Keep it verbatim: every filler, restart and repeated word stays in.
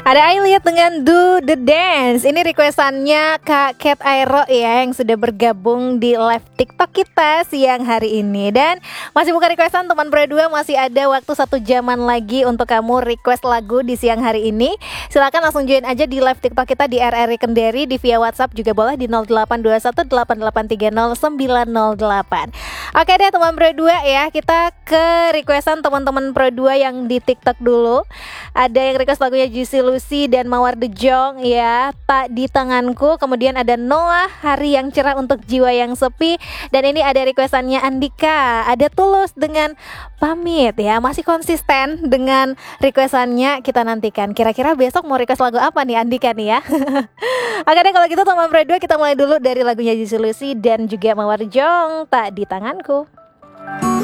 Ada Ailyet dengan Do The Dance. Ini requestannya Kak Cat Aero ya, yang sudah bergabung di live TikTok kita siang hari ini. Dan masih bukan requestan teman Pro dua, masih ada waktu satu jaman lagi untuk kamu request lagu di siang hari ini. Silakan langsung join aja di live TikTok kita di R R I Kendari, di via WhatsApp juga boleh di nol delapan dua satu delapan delapan tiga nol sembilan nol delapan. Oke deh teman Pro dua ya, kita ke requestan teman-teman Pro dua yang di TikTok dulu. Ada yang request lagunya Juicy Lucy dan Mawar De Jong ya, Tak di Tanganku. Kemudian ada Noah, Hari Yang Cerah Untuk Jiwa Yang Sepi. Dan ini ada requestannya Andika, ada Tulus dengan Pamit ya. Masih konsisten dengan requestannya, kita nantikan. Kira-kira besok mau request lagu apa nih Andika nih ya. Oke deh kalau gitu teman Pro dua, kita mulai dulu dari lagunya Juicy Lucy dan juga Mawar De Jong, Tak di Tanganku.